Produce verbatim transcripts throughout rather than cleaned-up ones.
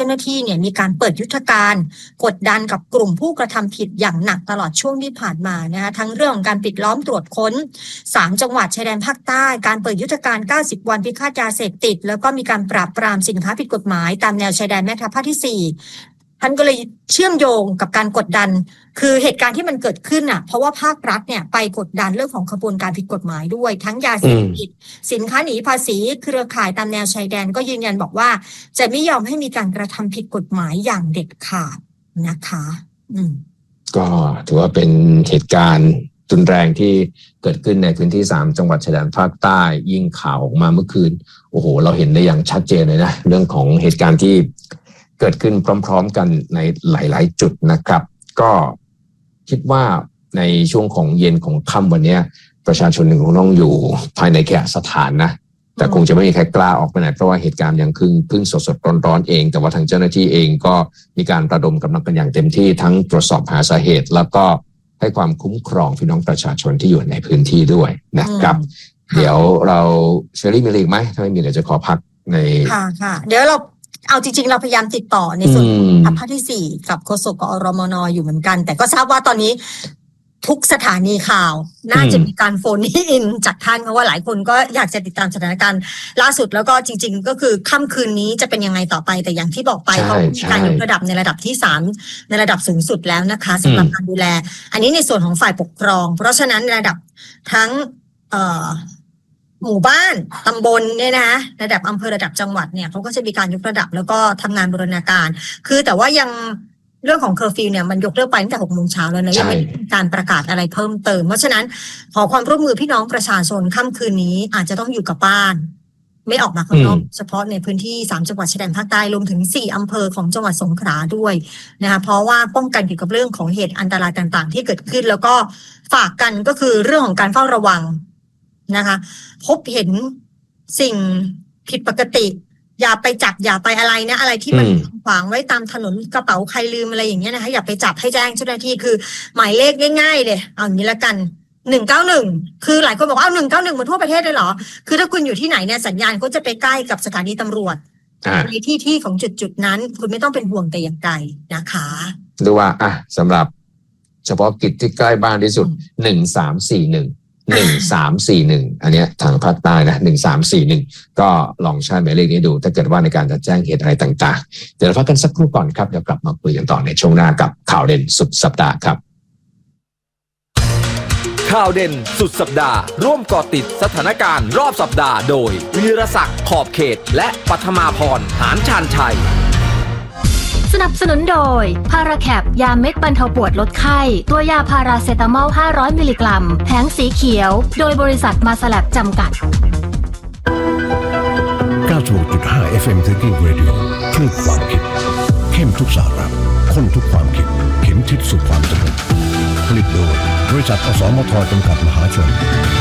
น้าที่เนี่ยมีการเปิดยุทธการกดดันกับกลุ่มผู้กระทำผิดอย่างหนักตลอดช่วงที่ผ่านมานะคะทั้งเรื่องของการปิดล้อมตรวจค้นสามจังหวัดชายแดนภาคใต้การเปิดยุทธการเก้าสิบวันพิฆาตยาเสพติดแล้วก็มีการปราบปรามสินค้าผิดกฎหมายตามแนวชายแดนแม่ทัพภาคที่สี่ท่านก็เลยเชื่อมโยงกับการกดดันคือเหตุการณ์ที่มันเกิดขึ้นอ่ะเพราะว่าภาครัฐเนี่ยไปกดดันเรื่องของขบวนการผิดกฎหมายด้วยทั้งยาเสพติดสินค้าหนีภาษีเครือข่ายตามแนวชายแดนก็ยืนยันบอกว่าจะไม่ยอมให้มีการกระทำผิดกฎหมายอย่างเด็ดขาดนะคะอืมก็ถือว่าเป็นเหตุการณ์รุนแรงที่เกิดขึ้นในพื้นที่สามจังหวัดชายแดนภาคใต้ยิ่งข่าวออกมาเมื่อคืนโอ้โหเราเห็นได้อย่างชัดเจนเลยนะเรื่องของเหตุการณ์ที่เกิดขึ้นพร้อมๆกันในหลายๆจุดนะครับก็คิดว่าในช่วงของเย็นของค่ำวันนี้ประชาชนหนึ่งคงต้องอยู่ภายในแค่สถานนะแต่คงจะไม่มีใครกล้าออกไปไหนเพราะว่าเหตุการณ์ยังเพิ่งเพิ่งสดๆร้อนๆเองแต่ว่าทางเจ้าหน้าที่เองก็มีการระดมกำลังกันอย่างเต็มที่ทั้งตรวจสอบหาสาเหตุแล้วก็ให้ความคุ้มครองพี่น้องประชาชนที่อยู่ในพื้นที่ด้วยนะครับเดี๋ยวเราเชอรี่มีอะไรอีกไหมถ้าไม่มีเดี๋ยวจะขอพักในค่ะค่ะเดี๋ยวเราเอาจริงๆเราพยายามติดต่อในส่วนของภาคที่สี่กับโฆษกกอรมนอยู่เหมือนกันแต่ก็ทราบว่าตอนนี้ทุกสถานีข่าวน่าจะมีการโฟนอินจากท่านเพราะว่าหลายคนก็อยากจะติดตามสถานการณ์ล่าสุดแล้วก็จริงๆก็คือค่ำคืนนี้จะเป็นยังไงต่อไปแต่อย่างที่บอกไปเขามีการยกระดับในระดับที่สามในระดับสูงสุดแล้วนะคะสำหรับการดูแลอันนี้ในส่วนของฝ่ายปกครองเพราะฉะนั้นระดับทั้งเอ่อหมู่บ้านตำบลเนี่ยนะระดับอำเภอระดับจังหวัดเนี่ยเขาก็จะมีการยกระดับแล้วก็ทำงานบูรณาการคือแต่ว่ายังเรื่องของเคอร์ฟิวเนี่ยมันยกเลิกไปตั้งแต่หกโมงเช้าแล้วนะยังไม่มีการประกาศอะไรเพิ่มเติมเพราะฉะนั้นขอความร่วมมือพี่น้องประชาชนค่ำคืนนี้อาจจะต้องอยู่กับบ้านไม่ออกมาข้างนอกเฉพาะในพื้นที่สามจังหวัดชายแดนภาคใต้รวมถึงสี่อำเภอของจังหวัดสงขลาด้วยนะคะเพราะว่าป้องกันเกี่ยวกับเรื่องของเหตุอันตรายต่างๆที่เกิดขึ้นแล้วก็ฝากกันก็คือเรื่องของการเฝ้าระวังนะคะพบเห็นสิ่งผิดปกติอย่าไปจับอย่าไปอะไรนะอะไรที่มันขวางไว้ตามถนนกระเป๋าใครลืมอะไรอย่างเงี้ยนะคะอย่าไปจับให้แจ้งเจ้าหน้าที่คือหมายเลขง่ายๆเลยเอาอย่างนี้ละกันหนึ่งเก้าหนึ่งคือหลายคนบอกว่าเอาหนึ่งเก้าหนึ่งมาทั่วประเทศเลยเหรอคือถ้าคุณอยู่ที่ไหนเนี่ยสัญญาณก็จะไปใกล้กับสถานีตำรวจในที่ที่ของจุดจุดนั้นคุณไม่ต้องเป็นห่วงแต่อย่างใดนะคะดูว่าอ่ะสำหรับเฉพาะกิจที่ใกล้บ้านที่สุดหนึ่งสามสี่หนึ่งหนึ่งสามสี่หนึ่งอันเนี้ยทางภาคใต้นะหนึ่งสามสี่หนึ่งก็ลองใช้หมายเลขนี้ดูถ้าเกิดว่าในการจะแจ้งเหตุอะไรต่างๆเดี๋ยวเราพักกันสักครู่ก่อนครับเดี๋ยวกลับมาคุยกันต่อในช่วงหน้ากับข่าวเด่นสุดสัปดาห์ครับข่าวเด่นสุดสัปดาห์ร่วมเกาะติดสถานการณ์รอบสัปดาห์โดยวีรศักดิ์ขอบเขตและปัทมาพรหานชาญชัยสนับสนุนโดยพาราแคปยาเม็ดบรรเทาปวดลดไข้ตัวยาพาราเซตามอลห้าร้อยมิลลิกรัมแผงสีเขียวโดยบริษัทมาสแลบจำกัดเก้าสิบหกจุดห้า เอฟ เอ็ม Thinking Radio คลื่นความคิดเข้มทุกสาระข้นทุกความคิดเข็มทิศสู่ความสำเร็จผลิตโดยบริษัทอสมทจำกัดมหาชน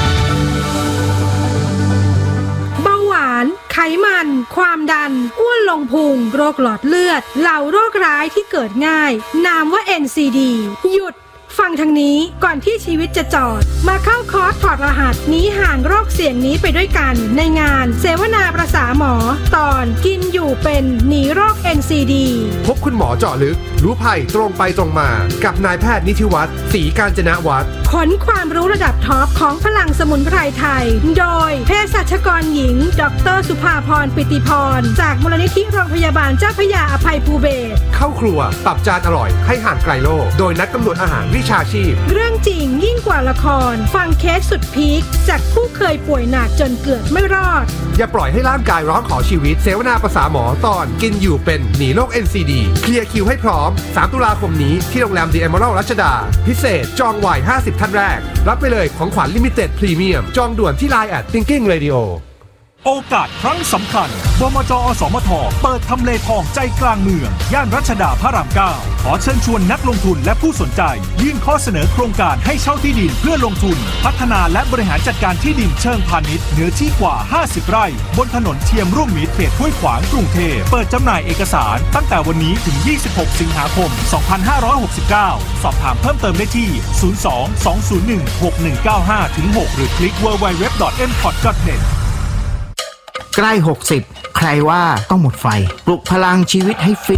ไขมันความดันอ้วนลงพุงโรคหลอดเลือดเหล่าโรคร้ายที่เกิดง่ายนามว่า เอ็น ซี ดี หยุดฟังทางนี้ก่อนที่ชีวิตจะจอดมาเข้าคอร์สถอดรหัสหนีห่างโรคเสี่ยงนี้ไปด้วยกันในงานเสวนาประสาหมอตอนกินอยู่เป็นหนีโรค เอ็น ซี ดีพบคุณหมอเจาะลึกรู้ภัยตรงไปตรงมากับนายแพทย์นิธิวัฒน์ศรีกาญจนวัฒน์ขนความรู้ระดับท็อปของพลังสมุนไพรไทยโดยเภสัชกรหญิงดร.สุภาพรปิติพรจากมูลนิธิโรงพยาบาลเจ้าพระยาอภัยภูเบศรเข้าครัวปรับจานอร่อยให้ห่างไกลโลกโดยนักกำหนดอาหารวิชาชีพเรื่องจริงยิ่งกว่าละครฟังเคสสุดพีคจากผู้เคยป่วยหนักจนเกือบไม่รอดอย่าปล่อยให้ร่างกายร้องขอชีวิตเสวนาประสาหมอตอนกินอยู่เป็นหนีโรค เอ็น ซี ดี เคลียร์คิวให้พร้อมสามตุลาคมนี้ที่โรงแรม The Emerald รัชดาพิเศษจองไวห้าสิบท่านแรกรับไปเลยของขวัญลิมิเต็ดพรีเมียมจองด่วนที่ ไลน์ แอท Thinking Radio โอกาสครั้งสำคัญบมจ.อสมทเปิดทำเลทองใจกลางเมืองย่านรัชดาพระรามเก้าขอเชิญชวนนักลงทุนและผู้สนใจยื่นข้อเสนอโครงการให้เช่าที่ดินเพื่อลงทุนพัฒนาและบริหารจัดการที่ดินเชิงพาณิชย์เนื้อที่กว่าห้าสิบไร่บนถนนเทียมร่วมมิตรเขตห้วยขวางกรุงเทพเปิดจำหน่ายเอกสารตั้งแต่วันนี้ถึงยี่สิบหกสิงหาคมสองพันห้าร้อยหกสิบเก้าสอบถามเพิ่มเติมได้ที่ศูนย์ สอง สอง ศูนย์ หนึ่ง หก หนึ่ง เก้า ห้า หก หรือคลิก ดับเบิลยู ดับเบิลยู ดับเบิลยู ดอท เอ็ม พอด ดอท เน็ตใกล้หกสิบใครว่าต้องหมดไฟปลุกพลังชีวิตให้ฟิต